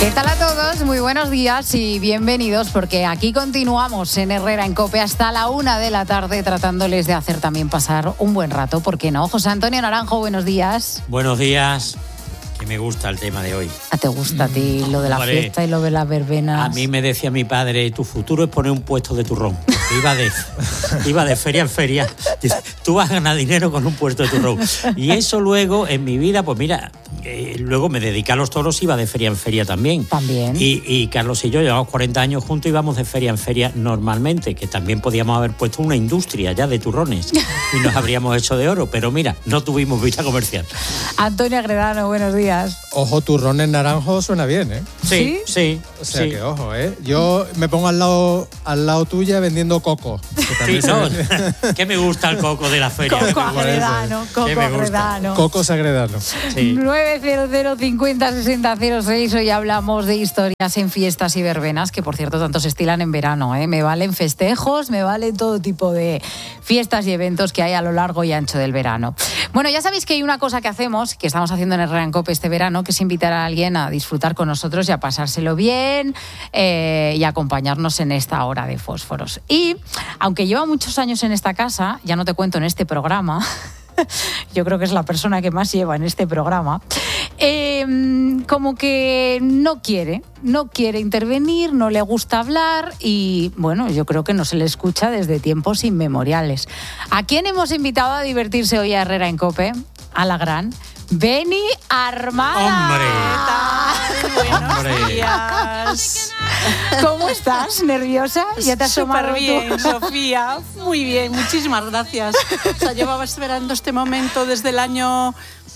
¿Qué tal a todos? Muy buenos días y bienvenidos, porque aquí continuamos en Herrera en COPE hasta la 1 de la tarde tratándoles de hacer también pasar un buen rato, ¿por qué no? José Antonio Naranjo, buenos días. Buenos días, que me gusta el tema de hoy. ¿Te gusta a ti lo de la fiesta y lo de las verbenas? A mí me decía mi padre, tu futuro es poner un puesto de turrón. Iba de feria en feria. Tú vas a ganar dinero con un puesto de turrón. Y eso luego, en mi vida, pues mira, luego me dediqué a los toros, iba de feria en feria también. También. Y Carlos y yo llevamos 40 años juntos, íbamos de feria en feria normalmente, que también podíamos haber puesto una industria ya de turrones y nos habríamos hecho de oro. Pero mira, no tuvimos vista comercial. Antonio Agredano, buenos días. Ojo, turrones naranjo suena bien, ¿eh? Sí. O sea que ojo, ¿eh? Yo me pongo al lado tuya vendiendo coco. Que me gusta el coco de la feria. Coco Agredano, Coco Sagredano. Sí. 900 50 60 06. Hoy hablamos de historias en fiestas y verbenas, que por cierto tanto se estilan en verano, ¿eh? Me valen festejos, me valen todo tipo de fiestas y eventos que hay a lo largo y ancho del verano. Bueno, ya sabéis que hay una cosa que hacemos, que estamos haciendo en Herrera en COPE este verano, que es invitar a alguien a disfrutar con nosotros y a pasárselo bien y acompañarnos en esta hora de fósforos. Y aunque lleva muchos años en esta casa, ya no te cuento en este programa, yo creo que es la persona que más lleva en este programa, como que no quiere intervenir, no le gusta hablar y, bueno, yo creo que no se le escucha desde tiempos inmemoriales. ¿A quién hemos invitado a divertirse hoy a Herrera en COPE? A la gran Beni Armada. ¡Hombre! Buenos días. ¿Cómo estás? ¿Nerviosa? ¿Ya te has tomado Súper bien, Sofía. Muy bien, muchísimas gracias. O sea, llevaba esperando este momento desde el año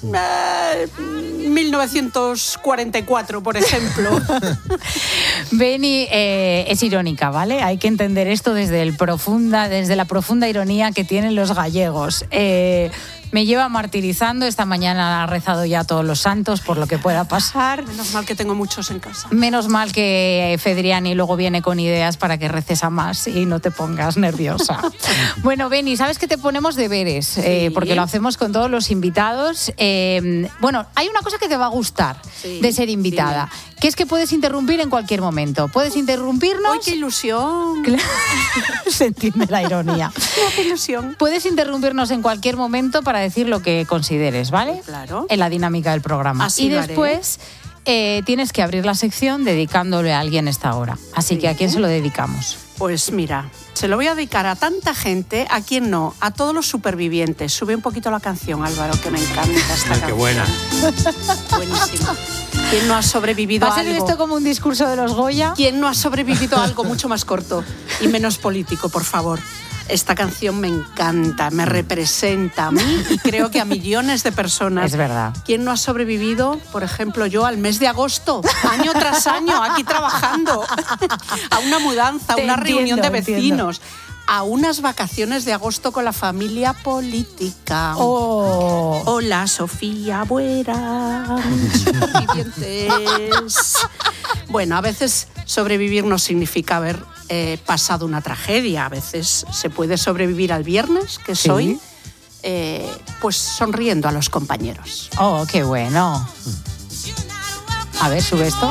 1944, por ejemplo. Beni es irónica, ¿vale? Hay que entender esto desde la profunda ironía que tienen los gallegos. Me lleva martirizando, esta mañana ha rezado ya a todos los santos por lo que pueda pasar. Menos mal que tengo muchos en casa. Menos mal que Fedriani luego viene con ideas para que reces a más y no te pongas nerviosa. Bueno, Beni, ¿sabes que te ponemos deberes? Sí. Porque lo hacemos con todos los invitados. Bueno, hay una cosa que te va a gustar de ser invitada, que es que puedes interrumpir en cualquier momento. Puedes interrumpirnos... ¡Ay, qué ilusión! Se entiende la ironía. ¡Qué ilusión! Puedes interrumpirnos en cualquier momento para decir lo que consideres, ¿vale? Claro. En la dinámica del programa. Así y lo haré. después tienes que abrir la sección dedicándole a alguien esta hora. Así que ¿a quién se lo dedicamos? Pues mira, se lo voy a dedicar a tanta gente, a quien no, a todos los supervivientes. Sube un poquito la canción, Álvaro, que me encanta esta canción. ¡Qué buena! Buenísima. ¿Quién no ha sobrevivido ¿Va a a ser algo? esto como un discurso de los Goya? ¿Quién no ha sobrevivido a algo mucho más corto y menos político, por favor? Esta canción me encanta, me representa a mí y creo que a millones de personas. Es verdad. ¿Quién no ha sobrevivido, por ejemplo, yo, al mes de agosto, año tras año, aquí trabajando, a una mudanza, a una reunión de vecinos, a unas vacaciones de agosto con la familia política? Oh. Hola, Sofía, buenas, supervivientes. Bueno, a veces sobrevivir no significa haber pasado una tragedia. A veces se puede sobrevivir al viernes, que es hoy, pues sonriendo a los compañeros. Oh, qué bueno. A ver, sube esto.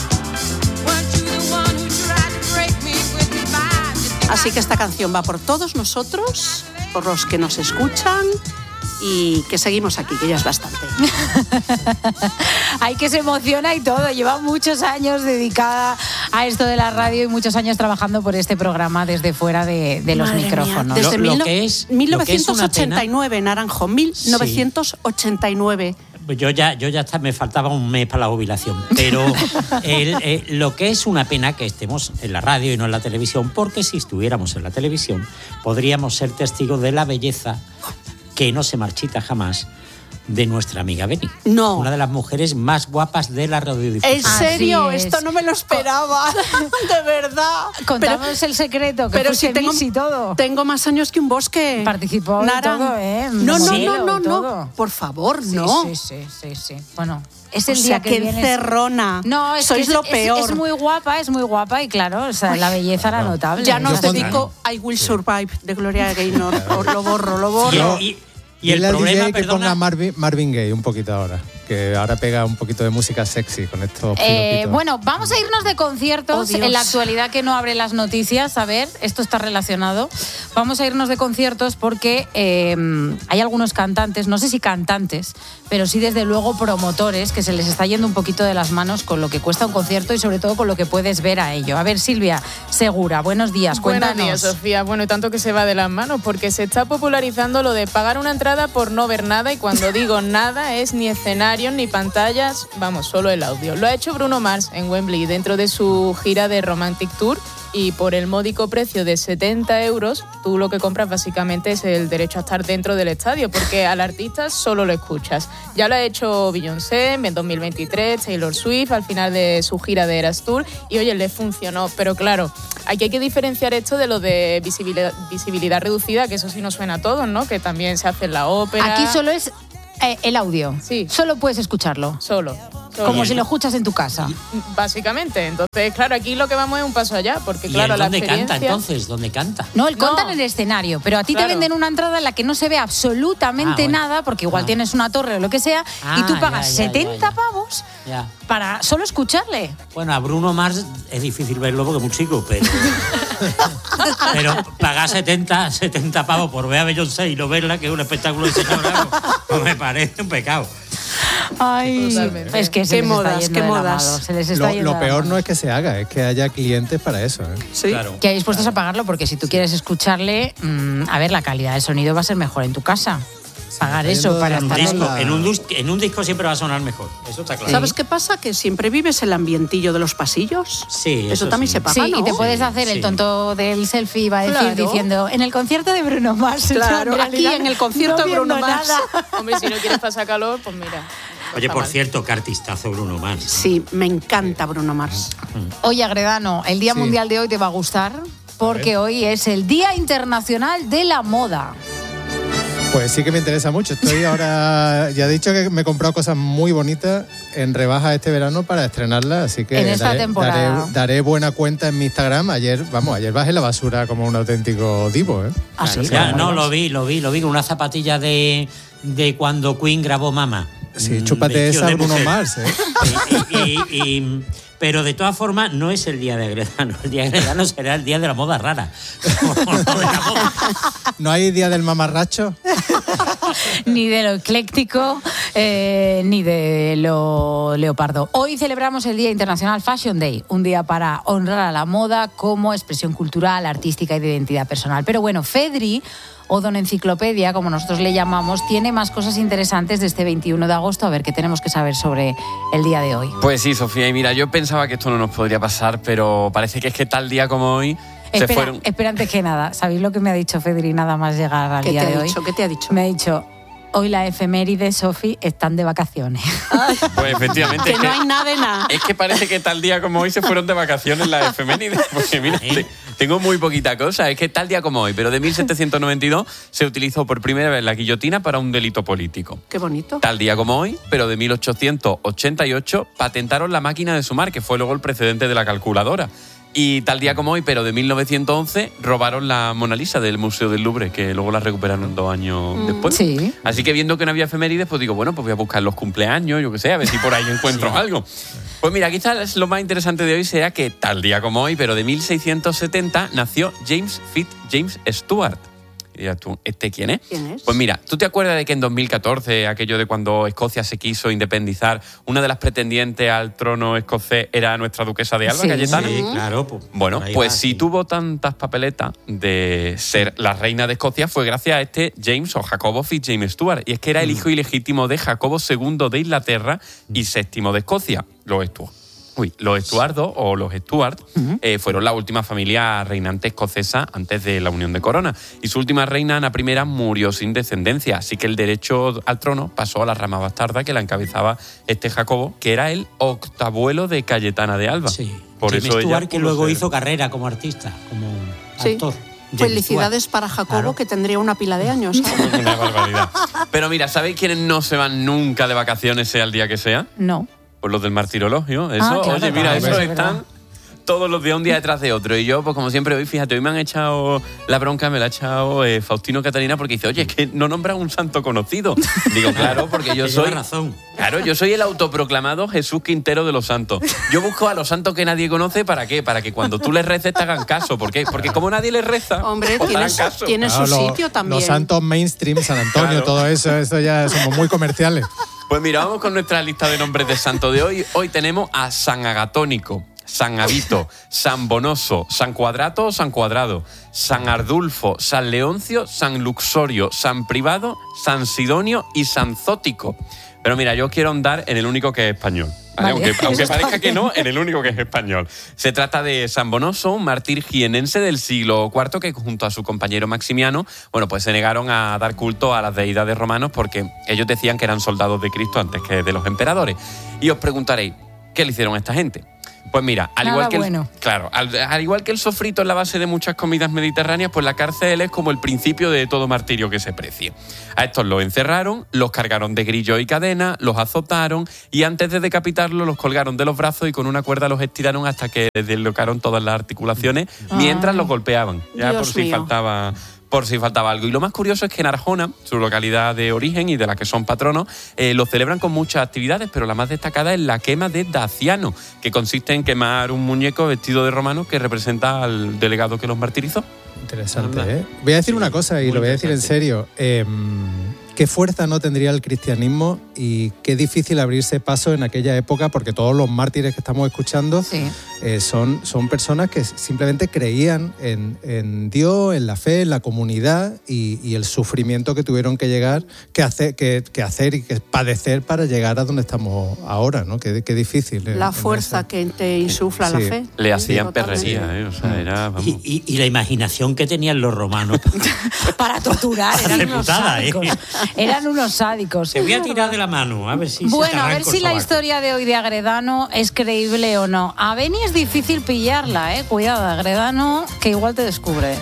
Así que esta canción va por todos nosotros, por los que nos escuchan y que seguimos aquí, que ya es bastante. Hay que se emociona y todo. Lleva muchos años dedicada a esto de la radio y muchos años trabajando por este programa desde fuera de los Madre micrófonos. mía, desde Lo que es 1989, Naranjo, 1989. Yo ya me faltaba un mes para la jubilación, pero lo que es una pena que estemos en la radio y no en la televisión, porque si estuviéramos en la televisión podríamos ser testigos de la belleza que no se marchita jamás de nuestra amiga Beni. No. Una de las mujeres más guapas de la radiodifusión. ¿En serio? Así es. Esto no me lo esperaba. De verdad. Contamos el secreto, que pero fuiste si tengo, Miss y todo. Tengo más años que un bosque. Participó en Nara. todo, ¿eh? No. Todo. Por favor, no. Sí. Bueno, es el o día sea, que qué vienes... encerrona. No, es Sois que lo peor. Es muy guapa y claro, o sea, la belleza era notable. Ya nos Yo dedico I Will Survive de Gloria Gaynor. Lo borro. Y el Dile al problema, DJ que ponga perdona, Marvin Gaye un poquito ahora. que ahora pega un poquito de música sexy con estos piropitos. Bueno, vamos a irnos de conciertos en la actualidad que no abre las noticias. A ver, esto está relacionado. Vamos a irnos de conciertos porque hay algunos cantantes, no sé si cantantes, pero sí desde luego promotores, que se les está yendo un poquito de las manos con lo que cuesta un concierto y sobre todo con lo que puedes ver a ello. A ver, Silvia Segura, buenos días, cuéntanos. Buenos días, Sofía. Bueno, y tanto que se va de las manos, porque se está popularizando lo de pagar una entrada por no ver nada, y cuando digo nada es ni escenarios ni pantallas, vamos, solo el audio. Lo ha hecho Bruno Mars en Wembley dentro de su gira de Romantic Tour, y por el módico precio de 70 euros, tú lo que compras básicamente es el derecho a estar dentro del estadio, porque al artista solo lo escuchas. Ya lo ha hecho Beyoncé en 2023, Taylor Swift al final de su gira de Eras Tour, y oye, le funcionó. Pero claro, aquí hay que diferenciar esto de lo de visibilidad reducida, que eso sí nos suena a todos, ¿no? Que también se hace en la ópera. Aquí solo es el audio. Sí. Solo puedes escucharlo. Solo. Como si lo escuchas en tu casa. Básicamente. Entonces, claro, aquí lo que vamos es un paso allá, porque claro, la experiencia... ¿Dónde canta entonces? ¿Dónde canta? No, él canta en el escenario, pero a ti te venden una entrada en la que no se ve absolutamente nada, porque igual tienes una torre o lo que sea, y tú pagas 70 pavos para solo escucharle. Bueno, a Bruno Mars es difícil verlo porque es muy chico, pero pagar 70 pavos por ver a Beyoncé y no verla, que es un espectáculo de señora, pues me parece un pecado. Ay, totalmente. Es que se les está yendo de la mano, se les está yendo Lo peor no es que se haga, es que haya clientes para eso. Sí. Claro. Que hay dispuestos a pagarlo, porque si tú quieres escucharle, a ver, la calidad del sonido va a ser mejor en tu casa. Pagar eso para estar En un disco siempre va a sonar mejor, eso está claro. ¿Sabes qué pasa? Que siempre vives el ambientillo de los pasillos. Sí, eso también se paga, Sí, ¿no? y te puedes hacer el tonto del selfie, va a decir, Claro. diciendo, en el concierto de Bruno Mars. Claro, aquí en el concierto de Bruno Mars. Hombre, si no quieres pasar calor, pues mira. Oye, por cierto, qué artistazo Bruno Mars. Sí, me encanta Bruno Mars. Oye, Agredano, el Día Mundial de hoy te va a gustar, porque hoy es el Día Internacional de la Moda. Pues sí que me interesa mucho. Estoy ahora, ya he dicho que me he comprado cosas muy bonitas en rebaja este verano para estrenarlas, así que En esta temporada. daré buena cuenta en mi Instagram. Ayer bajé la basura como un auténtico divo, ¿eh? ¿Ah, sí? Ya, no, lo vi con una zapatilla de cuando Queen grabó Mama. Sí, chúpate esa Bruno Mars, ¿eh? Pero de todas formas, no es el día de Agredano. El día de Agredano será el día de la moda rara. ¿No hay día del mamarracho? Ni de lo ecléctico, ni de lo leopardo. Hoy celebramos el Día Internacional Fashion Day, un día para honrar a la moda como expresión cultural, artística y de identidad personal. Pero bueno, Fedri, o Don Enciclopedia, como nosotros le llamamos, tiene más cosas interesantes de este 21 de agosto. A ver, ¿qué tenemos que saber sobre el día de hoy? Pues sí, Sofía, y mira, yo pensaba que esto no nos podría pasar, pero parece que es que tal día como hoy se fueron... Espera, antes que nada, ¿sabéis lo que me ha dicho Fedri nada más llegar al día de hoy? ¿Qué te ha dicho? Me ha dicho, hoy la efeméride, Sofi, están de vacaciones. Pues efectivamente. Que no hay nada de nada. Es que parece que tal día como hoy se fueron de vacaciones las efemérides. Porque mira, tengo muy poquita cosa. Es que tal día como hoy, pero de 1792 se utilizó por primera vez la guillotina para un delito político. Qué bonito. Tal día como hoy, pero de 1888 patentaron la máquina de sumar, que fue luego el precedente de la calculadora. Y tal día como hoy, pero de 1911, robaron la Mona Lisa del Museo del Louvre, que luego la recuperaron 2 años después. Sí. Así que viendo que no había efemérides, pues digo, bueno, pues voy a buscar los cumpleaños, yo qué sé, a ver si por ahí encuentro algo. Pues mira, quizás lo más interesante de hoy sea que tal día como hoy, pero de 1670, nació James Stewart. Y dirás tú, ¿este quién es? ¿Quién es? Pues mira, ¿tú te acuerdas de que en 2014, aquello de cuando Escocia se quiso independizar, una de las pretendientes al trono escocés era nuestra duquesa de Alba, Sí. Cayetana? Sí, claro. Bueno, pues va, si sí. tuvo tantas papeletas de ser la reina de Escocia fue gracias a este James o Jacobo Fitzjames Stuart. Y es que era el hijo ilegítimo de Jacobo II de Inglaterra y VII de Escocia, los Estuardos o los Stuart fueron la última familia reinante escocesa antes de la unión de corona. Y su última reina, Ana I, murió sin descendencia. Así que el derecho al trono pasó a la rama bastarda que la encabezaba este Jacobo, que era el octabuelo de Cayetana de Alba. Sí. Por James eso Stewart, ella que pudo luego ser- hizo carrera como artista, como Sí. actor. Felicidades para Jacobo, Claro. que tendría una pila de años. ¿sabes? Una barbaridad. Pero mira, ¿sabéis quiénes no se van nunca de vacaciones, sea el día que sea? No. Pues los del martirologio. Eso, Claro, oye, mira, claro, eso es están verdad. todos los días, un día detrás de otro. Y yo, pues como siempre, hoy me han echado la bronca, me la ha echado Faustino Catalina, porque dice, oye, es que no nombran un santo conocido. Digo, claro, porque yo soy... razón. Claro, yo soy el autoproclamado Jesús Quintero de los santos. Yo busco a los santos que nadie conoce, ¿para qué? Para que cuando tú les reces te hagan caso. ¿Por qué? Porque como nadie les reza, hombre, os harán caso. tiene su sitio también. Los santos mainstream, San Antonio, Claro. todo eso ya somos muy comerciales. Pues mira, vamos con nuestra lista de nombres de santo de hoy. Hoy tenemos a San Agatónico, San Avito, San Bonoso, San Cuadrato o San Cuadrado, San Ardulfo, San Leoncio, San Luxorio, San Privado, San Sidonio y San Zótico. Pero mira, yo quiero andar en el único que es español. ¿Vale? Vale. Aunque parezca que no, en el único que es español. Se trata de San Bonoso, un mártir jienense del siglo IV que junto a su compañero Maximiano, bueno, pues se negaron a dar culto a las deidades romanos porque ellos decían que eran soldados de Cristo antes que de los emperadores. Y os preguntaréis, ¿qué le hicieron a esta gente? Pues mira, al Nada igual que bueno. al igual que el sofrito es la base de muchas comidas mediterráneas, pues la cárcel es como el principio de todo martirio que se precie. A estos los encerraron, los cargaron de grillo y cadena, los azotaron y antes de decapitarlos los colgaron de los brazos y con una cuerda los estiraron hasta que deslocaron todas las articulaciones mientras los golpeaban. Ya Dios por si mío. faltaba algo. Y lo más curioso es que en Arjona, su localidad de origen y de la que son patronos, lo celebran con muchas actividades, pero la más destacada es la quema de Daciano, que consiste en quemar un muñeco vestido de romano que representa al delegado que los martirizó. Interesante, Anda. ¿eh? Voy a decir una cosa y Muy lo voy a decir en serio. Qué fuerza no tendría el cristianismo y qué difícil abrirse paso en aquella época, porque todos los mártires que estamos escuchando Sí. son personas que simplemente creían en Dios, en la fe, en la comunidad y el sufrimiento que tuvieron que hacer y que padecer para llegar a donde estamos ahora, ¿no? Qué difícil. La en fuerza esa- que te insufla la Sí. fe. Le hacían Totalmente. perrería, ¿eh? O sea, era... Vamos. Y la imaginación que tenían los romanos. Para torturar, eran unos Reputada, sádicos. Eran unos sádicos. Te voy a tirar de la mano, a ver si se te Bueno, a ver arranca si el la sobaco. historia de hoy de Agredano es creíble o no. A Beni es difícil pillarla, ¿eh? Cuidado, Agredano, que igual te descubre.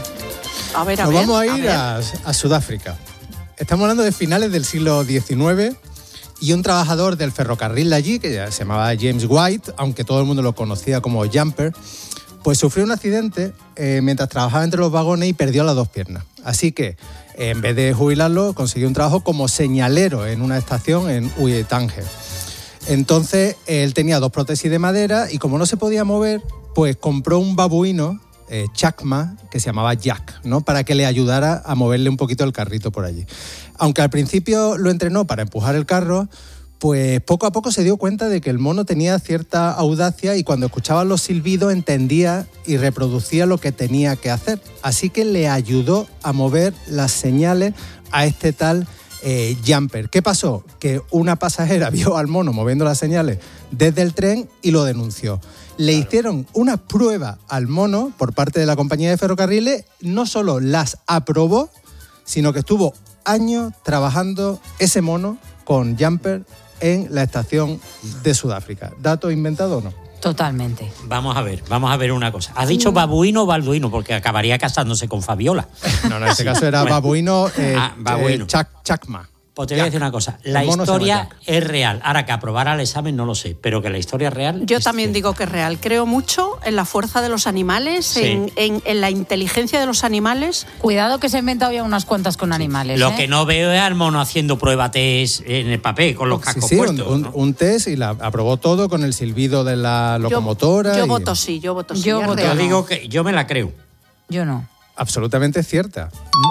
A ver, Nos vamos a ir ver. a Sudáfrica. Estamos hablando de finales del siglo XIX y un trabajador del ferrocarril de allí, que ya se llamaba James White, aunque todo el mundo lo conocía como Jumper, pues sufrió un accidente mientras trabajaba entre los vagones y perdió las dos piernas. Así que, en vez de jubilarlo, consiguió un trabajo como señalero en una estación en Uitange. Entonces, él tenía dos prótesis de madera y como no se podía mover, pues compró un babuino, chacma, que se llamaba Jack, ¿no? Para que le ayudara a moverle un poquito el carrito por allí. Aunque al principio lo entrenó para empujar el carro, pues poco a poco se dio cuenta de que el mono tenía cierta audacia y cuando escuchaba los silbidos entendía y reproducía lo que tenía que hacer. Así que le ayudó a mover las señales a este tal Jumper. ¿Qué pasó? Que una pasajera vio al mono moviendo las señales desde el tren y lo denunció. Le hicieron una prueba al mono por parte de la compañía de ferrocarriles, no solo las aprobó, sino que estuvo años trabajando ese mono con Jumper en la estación de Sudáfrica. ¿Dato inventado o no? Totalmente. Vamos a ver una cosa. ¿Has dicho babuino o balduino? Porque acabaría casándose con Fabiola. No, en este caso era Bueno. babuino, Babuino. chacma. Pues te voy a decir una cosa. La El mono se llama historia Jack. es real. Ahora que aprobara el examen no lo sé, pero que la historia es real. Yo es también cierto. digo que es real. Creo mucho en la fuerza de los animales, Sí. en la inteligencia de los animales. Cuidado que se ha inventado ya unas cuantas con animales. Lo ¿eh? que no veo es al mono haciendo prueba test en el papel con los cascos Sí, puestos. ¿no? un test y aprobó todo con el silbido de la locomotora. Yo y- voto sí, yo voto sí. Yo es voto real. Yo digo que yo me la creo. Yo no. Absolutamente cierta.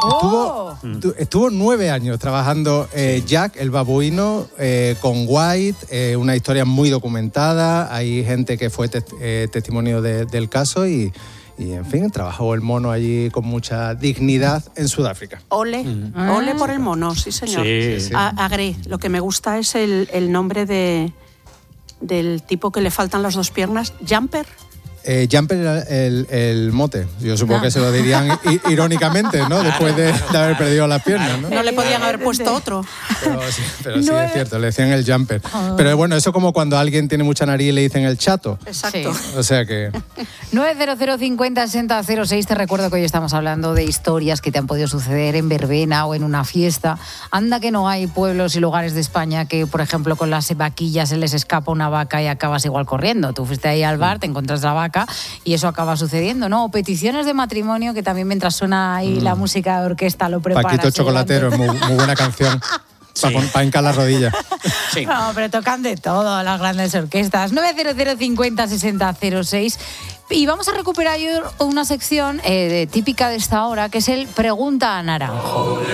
¡Oh! Estuvo 9 años trabajando Jack, el babuino, con White, una historia muy documentada. Hay gente que fue testimonio del caso y, en fin, trabajó el mono allí con mucha dignidad en Sudáfrica. Ole, ole por el mono, sí señor. Sí, sí. Agré, lo que me gusta es el nombre del tipo que le faltan las dos piernas, Jumper. Jumper era el mote. Yo supongo que se lo dirían irónicamente, ¿no? Después de haber perdido las piernas, ¿no? No le podían haber puesto otro. Pero sí, es cierto, le decían el jumper. Pero bueno, eso como cuando alguien tiene mucha nariz y le dicen el chato. Exacto. Sí. O sea que... 900506006. Te recuerdo que hoy estamos hablando de historias que te han podido suceder en verbena o en una fiesta. Anda que no hay pueblos y lugares de España que, por ejemplo, con las vaquillas se les escapa una vaca y acabas igual corriendo. Tú fuiste ahí al bar, te encuentras la vaca placa y eso acaba sucediendo, ¿no? O peticiones de matrimonio, que también mientras suena ahí la música de orquesta lo preparas. Paquito Chocolatero, es muy buena canción. Sí. Para hincar la rodilla. Sí. No, pero tocan de todo las grandes orquestas. 900 50 60 06. Y vamos a recuperar una sección típica de esta hora, que es el Pregunta a Naranjo.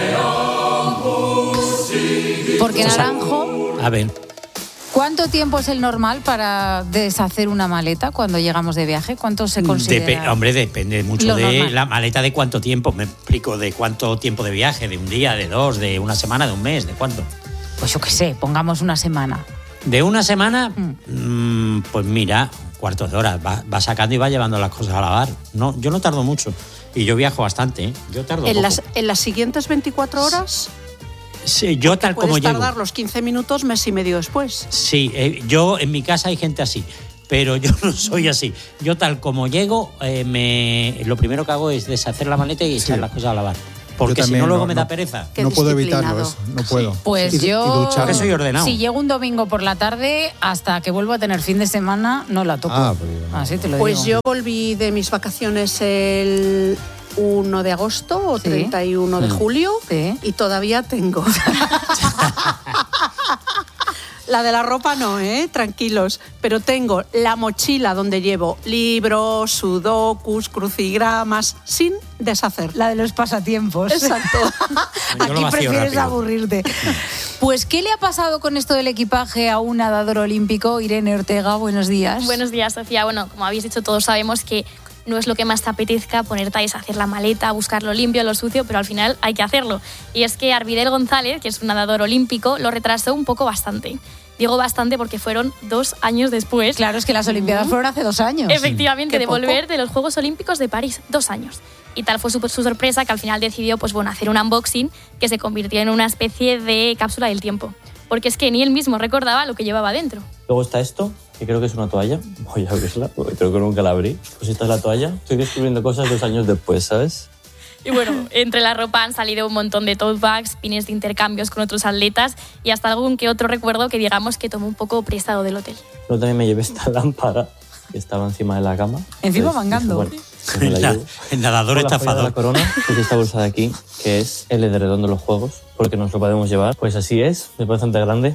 Porque Naranjo... A ver. ¿Cuánto tiempo es el normal para deshacer una maleta cuando llegamos de viaje? ¿Cuánto se considera? Hombre, depende mucho Lo de normal. la maleta, de cuánto tiempo. Me explico, de cuánto tiempo de viaje, de un día, de dos, de una semana, de un mes, de cuánto. Pues yo qué sé, pongamos una semana. ¿De una semana? Pues mira, cuartos de hora. Va sacando y va llevando las cosas a lavar. No, yo no tardo mucho. Y yo viajo bastante, ¿eh? Yo tardo poco. ¿En las siguientes 24 horas? Sí, yo tal como Puedes llego. tardar los 15 minutos mes y medio después. Sí, yo en mi casa hay gente así, pero yo no soy así. Yo tal como llego, lo primero que hago es deshacer la maleta y echar las cosas a lavar. Porque si no, luego me da pereza. Qué No puedo evitarlo disciplinado. eso, no puedo. Pues Y yo, ducharme. Soy ordenado. si llego un domingo por la tarde, hasta que vuelvo a tener fin de semana, no la toco. Pues no. Así te lo Pues digo. yo volví de mis vacaciones el 1 de agosto o Sí. 31 de julio Sí. y todavía tengo. La de la ropa no, tranquilos. Pero tengo la mochila donde llevo libros, sudokus, crucigramas, sin deshacer. La de los pasatiempos. Exacto. Yo Aquí lo vacío prefieres rápido. aburrirte. Pues, ¿qué le ha pasado con esto del equipaje a un nadador olímpico? Irene Ortega, buenos días. Buenos días, Sofía. Bueno, como habéis dicho, todos sabemos que no es lo que más te apetezca ponerte a deshacer la maleta, buscar lo limpio, lo sucio, pero al final hay que hacerlo. Y es que Arvidel González, que es un nadador olímpico, lo retrasó un poco bastante. Digo bastante porque fueron 2 años después. Claro, es que las Olimpiadas fueron hace 2 años. Efectivamente, Qué de poco. volver de los Juegos Olímpicos de París, 2 años. Y tal fue su sorpresa que al final decidió hacer un unboxing que se convirtió en una especie de cápsula del tiempo. Porque es que ni él mismo recordaba lo que llevaba dentro. Luego está esto, que creo que es una toalla. Voy a abrirla, porque creo que nunca la abrí. Pues esta es la toalla. Estoy descubriendo cosas 2 años después, ¿sabes? Y bueno, entre la ropa han salido un montón de tote bags, pines de intercambios con otros atletas y hasta algún que otro recuerdo que digamos que tomó un poco prestado del hotel. Luego también me llevé esta lámpara que estaba encima de la cama. Encima Pues, mangando. bueno, pues me la llevo. El nadador Con la joya de estafador. la corona, que es esta bolsa de aquí, que es el edredón de los juegos, porque nos lo podemos llevar. Pues así es, es bastante grande.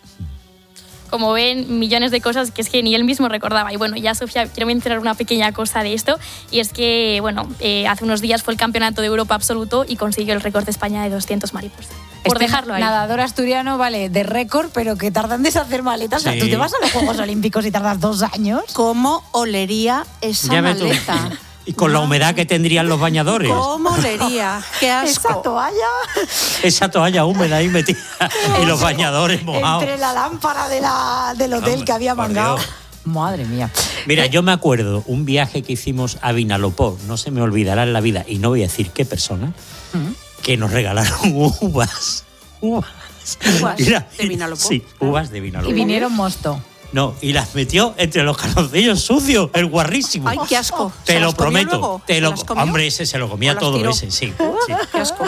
Como ven, millones de cosas que es que ni él mismo recordaba. Y bueno, ya Sofía, quiero mencionar una pequeña cosa de esto, y es que, bueno, hace unos días fue el Campeonato de Europa Absoluto y consiguió el récord de España de 200 mariposas. Por Este dejarlo ahí. nadador asturiano, vale, de récord, pero que tardan en deshacer maletas. O sea, Sí. tú te vas a los Juegos Olímpicos y tardas 2 años. ¿Cómo olería esa Ya ves tú. maleta? Y con la humedad que tendrían los bañadores. ¿Cómo olería? ¡Qué asco! Esa toalla Esa toalla húmeda ahí metida y los bañadores mojados. entre la lámpara del hotel Hombre, que había por mangado. Dios. Madre mía. Mira, yo me acuerdo un viaje que hicimos a Vinalopó, no se me olvidará en la vida, y no voy a decir qué persona, que nos regalaron uvas. ¿Uvas de Vinalopó? Sí, uvas de Vinalopó. Y vinieron mosto. No, y las metió entre los calzoncillos sucios, el guarrísimo. ¡Ay, qué asco! Te ¿Se lo las comió prometo. luego? Te ¿Se lo, las comió? hombre, ese se lo comía ¿O las todo, tiró? ese, sí. sí. ¡Qué asco!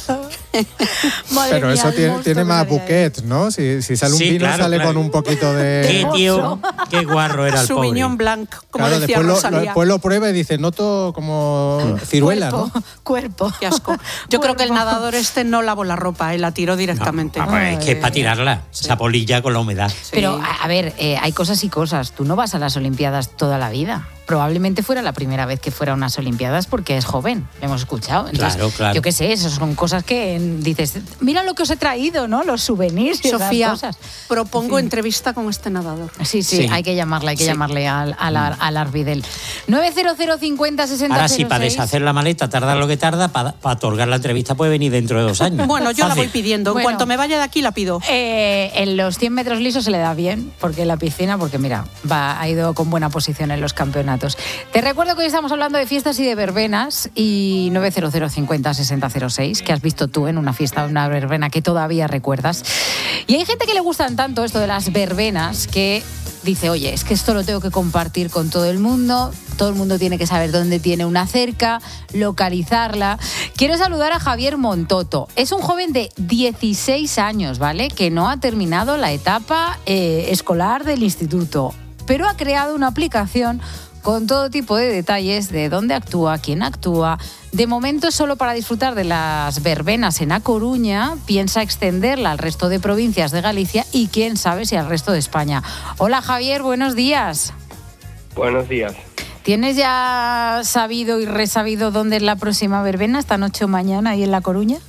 Madre Pero mía, eso el tiene monstruo más que había ahí. bouquet, ¿no? Si sale un Sí, vino, claro, sale claro. con un poquito Qué de... tío, qué guarro era el pobre. Sauvignon Blanc, como Claro, decía Rosalía. después lo prueba y dice, noto como ciruela, ¿no? Cuerpo. Qué asco. Yo creo que el nadador este no lavó la ropa, la tiró directamente. Ah, pues es que es para tirarla, esa polilla con la humedad. Pero, a ver, hay cosas y cosas. Tú no vas a las Olimpiadas toda la vida. Probablemente fuera la primera vez que fuera a unas Olimpiadas porque es joven, lo hemos escuchado. Entonces, Claro, claro. yo qué sé, esas son cosas que dices, mira lo que os he traído, ¿no? Los souvenirs y esas Sofía, cosas. propongo entrevista con este nadador. Sí, Sí. hay que llamarle al Arvidel. 900 50 60 Ahora sí, para 06. deshacer la maleta, tardar lo que tarda, para otorgar la entrevista puede venir dentro de 2 años. Bueno, yo la Fácil. voy pidiendo. En Bueno. cuanto me vaya de aquí, la pido. En los 100 metros lisos se le da bien, porque en la piscina, porque mira, ha ido con buena posición en los campeonatos. Te recuerdo que hoy estamos hablando de fiestas y de verbenas, y 900 50 60 06, que has visto tú en una fiesta o una verbena que todavía recuerdas. Y hay gente que le gustan tanto esto de las verbenas que dice, oye, es que esto lo tengo que compartir con todo el mundo tiene que saber dónde tiene una cerca, localizarla. Quiero saludar a Javier Montoto. Es un joven de 16 años, ¿vale? Que no ha terminado la etapa escolar del instituto, pero ha creado una aplicación con todo tipo de detalles de dónde actúa, quién actúa. De momento, solo para disfrutar de las verbenas en A Coruña, piensa extenderla al resto de provincias de Galicia y quién sabe si al resto de España. Hola Javier, buenos días. Buenos días. ¿Tienes ya sabido y resabido dónde es la próxima verbena, esta noche o mañana, ahí en La Coruña?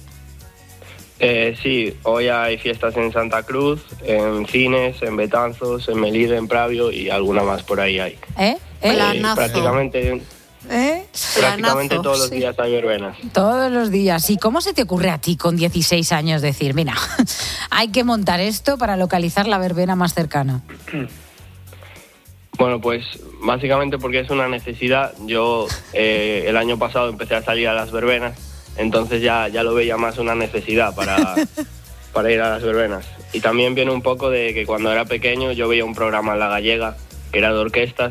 Sí, hoy hay fiestas en Santa Cruz, en Cines, en Betanzos, en Melide, en Pravio y alguna más por ahí hay. Prácticamente todos los días hay verbenas. Todos los días. ¿Y cómo se te ocurre a ti con 16 años decir, mira, hay que montar esto para localizar la verbena más cercana? Bueno, pues básicamente porque es una necesidad. Yo el año pasado empecé a salir a las verbenas, entonces ya lo veía más una necesidad para ir a las verbenas. Y también viene un poco de que cuando era pequeño yo veía un programa en La Gallega que era de orquestas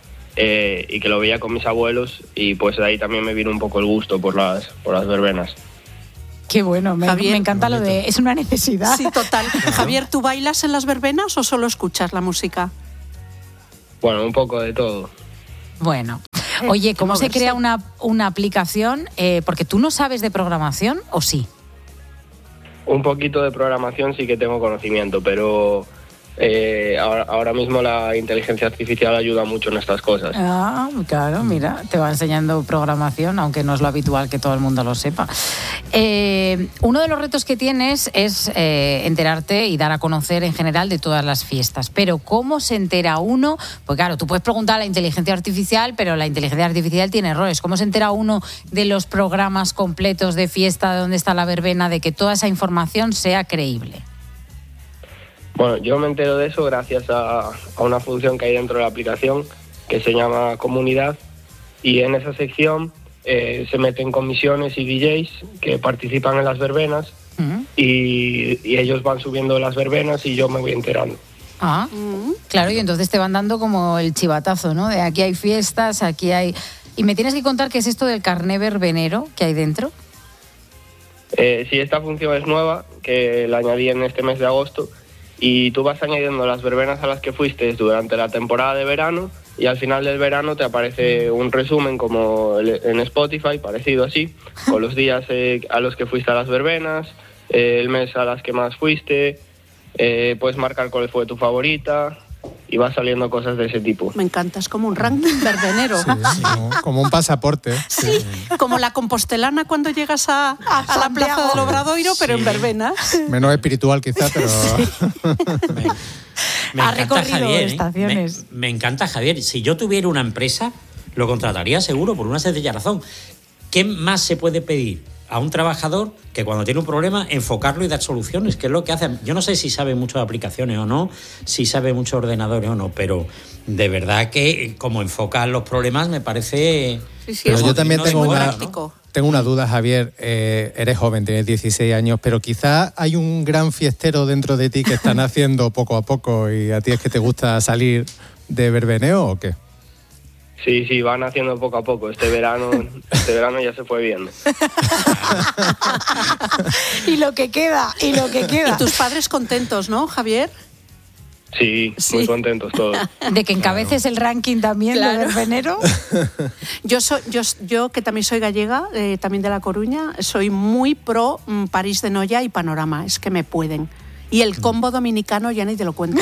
y que lo veía con mis abuelos y pues de ahí también me vino un poco el gusto por las verbenas. Qué bueno, me encanta lo de... Es una necesidad. Sí, total. Javier, ¿tú bailas en las verbenas o solo escuchas la música? Bueno, un poco de todo. Bueno. Oye, ¿cómo se crea una aplicación? Porque tú no sabes de programación, ¿o sí? Un poquito de programación sí que tengo conocimiento, pero ahora mismo la inteligencia artificial ayuda mucho en estas cosas. Ah, claro, mira, te va enseñando programación, aunque no es lo habitual que todo el mundo lo sepa. Uno de los retos que tienes es enterarte y dar a conocer en general de todas las fiestas. Pero ¿cómo se entera uno? Pues claro, tú puedes preguntar a la inteligencia artificial, pero la inteligencia artificial tiene errores. ¿Cómo se entera uno de los programas completos de fiesta, de dónde está la verbena, de que toda esa información sea creíble? Bueno, yo me entero de eso gracias a una función que hay dentro de la aplicación que se llama Comunidad, y en esa sección se meten comisiones y DJs que participan en las verbenas y ellos van subiendo las verbenas y yo me voy enterando. Ah, claro, y entonces te van dando como el chivatazo, ¿no? De aquí hay fiestas, aquí hay... Y me tienes que contar qué es esto del carné verbenero que hay dentro. Sí, esta función es nueva, que la añadí en este mes de agosto, y tú vas añadiendo las verbenas a las que fuiste durante la temporada de verano y al final del verano te aparece un resumen como en Spotify, parecido así, con los días a los que fuiste a las verbenas, el mes a las que más fuiste, puedes marcar cuál fue tu favorita y va saliendo cosas de ese tipo. Me encanta, es como un ranking verbenero. Sí, como un pasaporte. Sí, como la compostelana cuando llegas a la plaza del Obradoiro, pero en verbena. Menos espiritual quizá, pero... Me Ha encanta recorrido Javier, estaciones. Me encanta Javier. Si yo tuviera una empresa, lo contrataría seguro por una sencilla razón. ¿Qué más se puede pedir a un trabajador que cuando tiene un problema enfocarlo y dar soluciones? Que es lo que hace. Yo no sé si sabe mucho de aplicaciones o no, si sabe mucho de ordenadores o no, pero de verdad que como enfoca los problemas me parece... Sí, pero yo también es muy práctico. Tengo una duda, Javier. Eres joven, tienes 16 años, pero quizá hay un gran fiestero dentro de ti que están haciendo poco a poco y a ti es que te gusta salir de verbeneo ¿o qué? Sí, van haciendo poco a poco. Este verano ya se fue viendo. Y lo que queda. Y tus padres contentos, ¿no, Javier? Sí, muy contentos todos. De que encabeces el ranking también de verbenero. Yo que también soy gallega, también de La Coruña, soy muy pro París de Noia y Panorama, es que me pueden. Y el combo dominicano ya ni te lo cuento.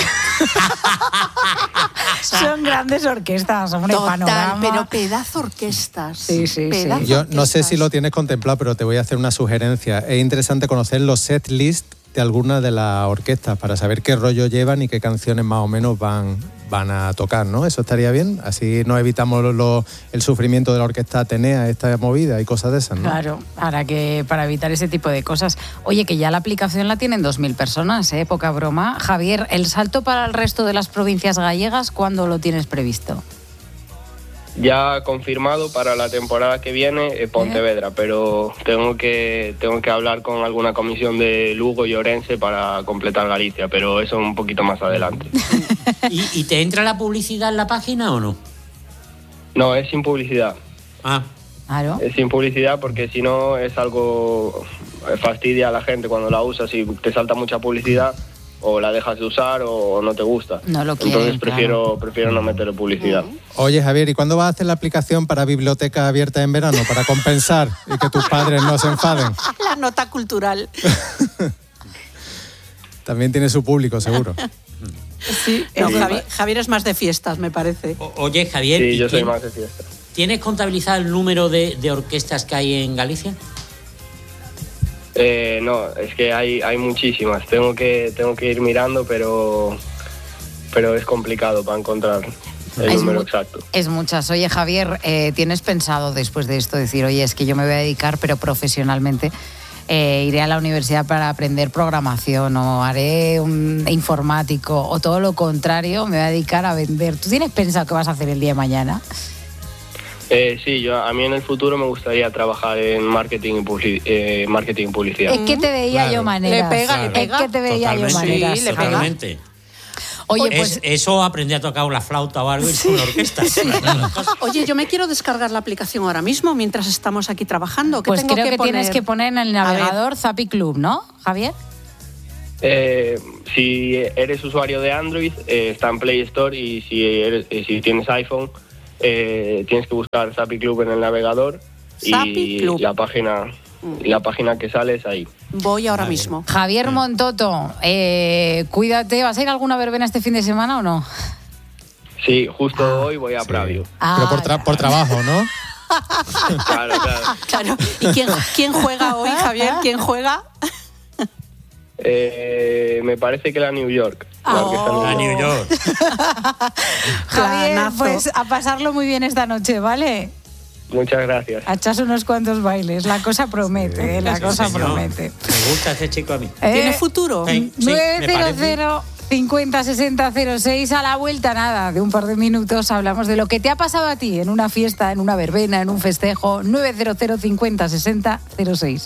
Son grandes orquestas, hombre, Total, Panorama. pero pedazo orquestas. Sí. Yo no sé si lo tienes contemplado, pero te voy a hacer una sugerencia. Es interesante conocer los set list de algunas de las orquestas para saber qué rollo llevan y qué canciones más o menos van a tocar, ¿no? Eso estaría bien. Así nos evitamos el sufrimiento de la orquesta Atenea, esta movida y cosas de esas, ¿no? Claro, para evitar ese tipo de cosas. Oye, que ya la aplicación la tienen 2.000 personas, ¿eh? Poca broma. Javier, ¿el salto para el resto de las provincias gallegas cuándo lo tienes previsto? Ya confirmado para la temporada que viene Pontevedra, pero tengo que hablar con alguna comisión de Lugo y Orense para completar Galicia, pero eso un poquito más adelante. ¿Y te entra la publicidad en la página o no? No, es sin publicidad. Ah. Claro. Es sin publicidad porque si no es algo fastidia a la gente cuando la usas y te salta mucha publicidad, o la dejas de usar o no te gusta. No lo quieren, Entonces prefiero no meterle publicidad. Oye, Javier, ¿y cuándo vas a hacer la aplicación para biblioteca abierta en verano para compensar y que tus padres no se enfaden? La nota cultural. También tiene su público, seguro. Sí, no, Javier es más de fiestas, me parece. Oye, Javier, Sí, yo soy más de fiesta. ¿tienes contabilizado el número de orquestas que hay en Galicia? No, es que hay muchísimas. Tengo que ir mirando, pero es complicado para encontrar el número exacto. Es muchas. Oye, Javier, ¿tienes pensado después de esto decir, oye, es que yo me voy a dedicar, pero profesionalmente, iré a la universidad para aprender programación o haré un informático o todo lo contrario, me voy a dedicar a vender? ¿Tú tienes pensado qué vas a hacer el día de mañana? Sí, a mí en el futuro me gustaría trabajar en marketing y publicidad. Es que te veía yo maneras. Le pega. Es que te veía yo maneras. Sí, le pega. Totalmente. Oye, pues Eso aprendí a tocar la flauta o algo y con una orquesta. Oye, yo me quiero descargar la aplicación ahora mismo mientras estamos aquí trabajando. ¿Qué pues tengo creo que poner? tienes que poner en el navegador Zappy Club, ¿no, Javier? Si eres usuario de Android, está en Play Store, y si tienes iPhone, tienes que buscar Zappy Club en el navegador Zappy y Club. la página que sale es ahí. Voy ahora mismo. Javier Montoto, cuídate. ¿Vas a ir a alguna verbena este fin de semana o no? Sí, justo hoy voy a Pravio. Pero por trabajo, ¿no? Claro. Claro. ¿Y quién juega hoy, Javier? ¿Quién juega? Me parece que la New York. A New York. Javier, Planazo. pues a pasarlo muy bien esta noche, ¿vale? Muchas gracias. A echarse unos cuantos bailes. La cosa promete, la cosa señor. promete. Me gusta ese chico a mí. ¿Tiene futuro? Sí, me parece. 900 50 60 06. A la vuelta, nada, de un par de minutos hablamos de lo que te ha pasado a ti en una fiesta, en una verbena, en un festejo. 900 50 60 06.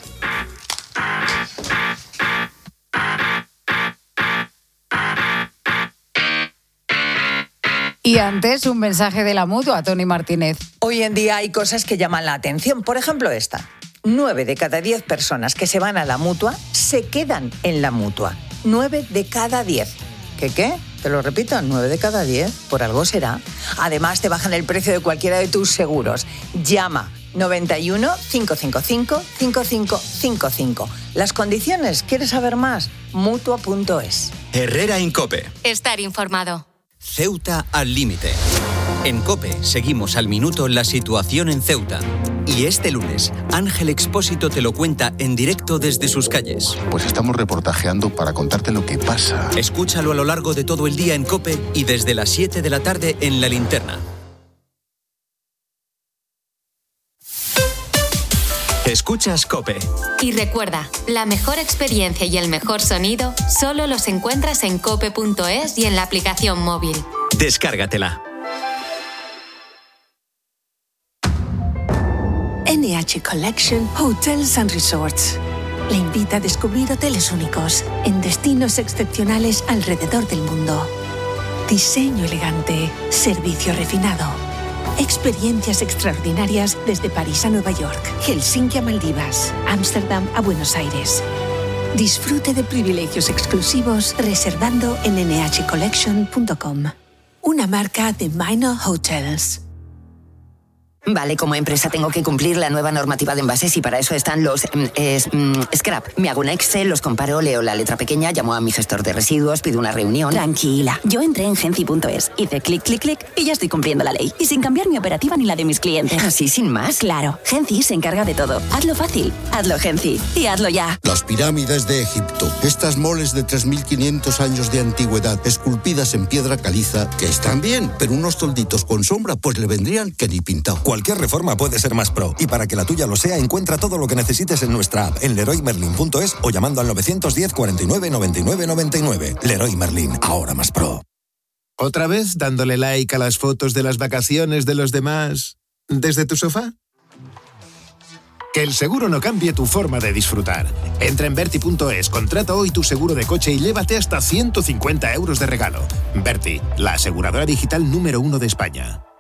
Y antes, un mensaje de la Mutua, Tony Martínez. Hoy en día hay cosas que llaman la atención. Por ejemplo, esta. 9 de cada 10 personas que se van a la Mutua se quedan en la Mutua. 9 de cada 10. ¿Qué? Te lo repito, 9 de cada 10. Por algo será. Además, te bajan el precio de cualquiera de tus seguros. Llama 91 555 5555. Las condiciones, ¿quieres saber más? Mutua.es. Herrera Incope. Estar informado. Ceuta al límite. En COPE seguimos al minuto la situación en Ceuta. Y este lunes, Ángel Expósito te lo cuenta en directo desde sus calles. Pues estamos reportajeando para contarte lo que pasa. Escúchalo a lo largo de todo el día en COPE y desde las 7 de la tarde en La Linterna. Escuchas COPE. Y recuerda, la mejor experiencia y el mejor sonido solo los encuentras en cope.es y en la aplicación móvil. Descárgatela. NH Collection Hotels and Resorts le invita a descubrir hoteles únicos en destinos excepcionales alrededor del mundo. Diseño elegante, servicio refinado, experiencias extraordinarias desde París a Nueva York, Helsinki a Maldivas, Ámsterdam a Buenos Aires. Disfrute de privilegios exclusivos reservando en nhcollection.com. Una marca de Minor Hotels. Vale, como empresa tengo que cumplir la nueva normativa de envases y para eso están los scrap. Me hago un Excel, los comparo, leo la letra pequeña, llamo a mi gestor de residuos, pido una reunión. Tranquila, yo entré en Genci.es, hice clic, clic, clic y ya estoy cumpliendo la ley. Y sin cambiar mi operativa ni la de mis clientes. ¿Así sin más? Claro, Genci se encarga de todo. Hazlo fácil, hazlo Genci y hazlo ya. Las pirámides de Egipto. Estas moles de 3.500 años de antigüedad, esculpidas en piedra caliza, que están bien, pero unos tolditos con sombra pues le vendrían que ni pintado. Cualquier reforma puede ser más pro. Y para que la tuya lo sea, encuentra todo lo que necesites en nuestra app en leroymerlin.es o llamando al 910 49 99 99. Leroy Merlin, ahora más pro. ¿Otra vez dándole like a las fotos de las vacaciones de los demás desde tu sofá? Que el seguro no cambie tu forma de disfrutar. Entra en Verti.es, contrata hoy tu seguro de coche y llévate hasta 150 euros de regalo. Verti, la aseguradora digital número 1 de España.